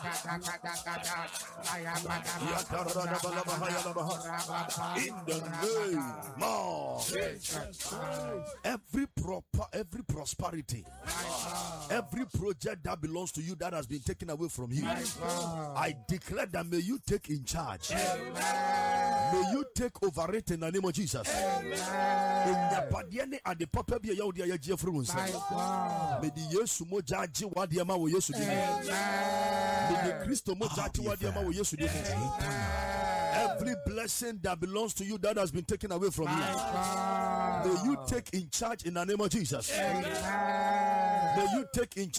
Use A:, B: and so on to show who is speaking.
A: the name of every prosperity, every project that belongs to you that has been taken away from you, I declare that may you take in charge. May you take over it in the name of Jesus. May the Yesu mo jaji wadiama wo Yesu dimo. May the Christo mo jaji wadiama wo Yesu dimo. Every blessing that belongs to you that has been taken away from you, may you take in charge in the name of Jesus. May you take in charge.